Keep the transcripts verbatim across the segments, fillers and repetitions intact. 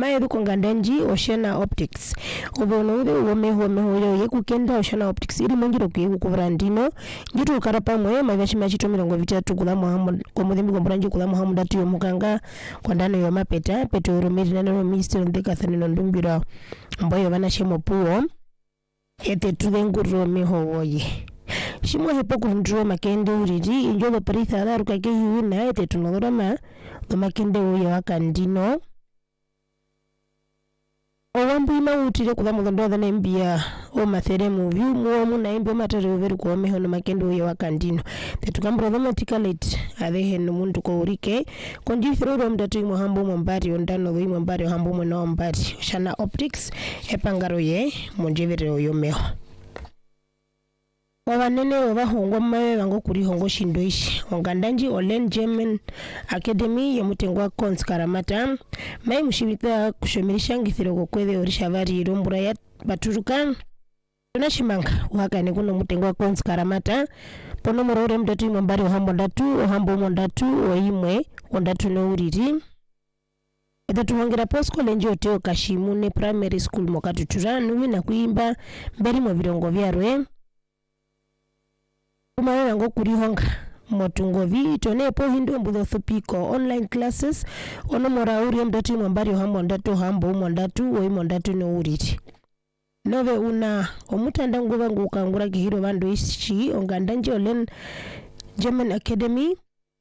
mayedu kongandanji Oceana Optics obono ube wome wome hoyo yekukenda Oceana Optics iri mongiro kuyiku kubrandino njitu karapa mwe maveshi machito mirongo vitatu kula muhamu kwa muthimbi kwa mburanji kula muhamu datu yo mukanga kwa ndano yo mapeta peto urumiri nano minister ndeka thanino ndumbira mboyo vana shemo puo ete tudenguro miho woye shimo hepo kundro makende uriri injoba paritha adaru kake yuina ete tunodorama do makende uye wakandino Owambu ima utire kula mudhondo dhane mbia o mathere movie muo muna imbi o matere uveru kwa ome hono makendo uye wakandino tetukambro dhama tikalete adhehe numundu kwa urike kondi thiroro mdatu imo hambu mwambari ondano dhu imo mwambari o hambu mwena mwambari Oceana Optics epangaro ye monjevere oyomeho Wawanene waba hongo mawe wango kuri hongo shindoishi Ongandanji Olen German Academy ya mutengwa Kons Karamata Mai mushibita kushomirisha ngithiro kwethe orishavari irombura ya baturuka Tunashimanga waka nekuno mutengwa Kons Karamata Pono morore mdatu imambari ohambo ndatu Ohambo mondatu oimwe ondatu no uriri Edatu hongira posko lenji oteo Kashimune Primary School mokatu turanu na kuimba mberi mwa virongo vyarwe Umawe wango kurihonga motungovi tone po hindu mbudho thupiko online classes ono mora uri mdatu mwambari ohambo ndatu hambo umondatu wa imondatu no uriti Nove una omutanda nguva ngukangura kihiro vandu ishi ongandanji Olen German Academy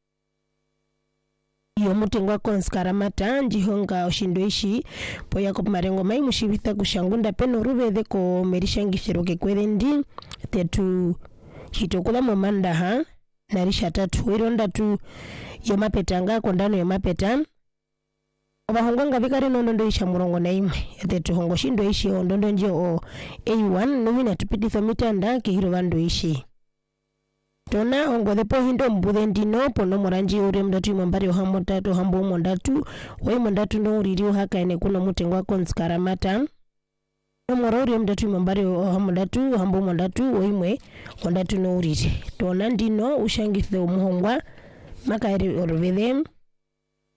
Yomutengwa Kons Karamata njihonga oshindoishi po Yakob Marengo mai mushibitha kushangunda peno ruvede ko merishangi shiroke kwerendi tetu hitokula momanda ha narisha tatu ironda tu yomapetanga kondano yomapeta Obahonganga vikari nondo isha murongo na imwe tetu hongo shindo ishi ondondo nje o A one nuwina tupititho mitanda kihiro vandu ishi Tona ongo depo hindo mbudhe ndino pono moranji ure mdatu imambari ohambo tatu hambo umondatu wa imondatu ndo uriri haka ene kuno mutengwa Kons Karamata Nomorori mdatu imambari ohambo ndatu hambo umondatu wa imwe ondatu no uriri Tona ndino ushangithe umuhongwa makairi oruvede